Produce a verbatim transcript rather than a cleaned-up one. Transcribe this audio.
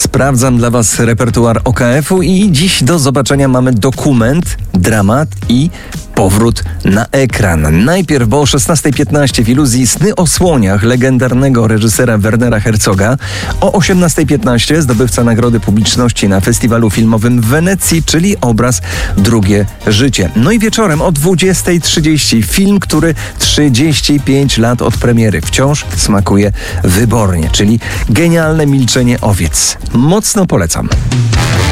Sprawdzam dla Was repertuar O K F-u i dziś do zobaczenia mamy dokument, dramat i powrót na ekran. Najpierw, bo o szesnasta piętnaście w Iluzji Sny o słoniach legendarnego reżysera Wernera Herzoga. O osiemnasta piętnaście zdobywca Nagrody Publiczności na Festiwalu Filmowym w Wenecji, czyli obraz Drugie życie. No i wieczorem o dwudziesta trzydzieści film, który trzydzieści pięć lat od premiery wciąż smakuje wybornie, czyli Genialne milczenie owiec. Mocno polecam.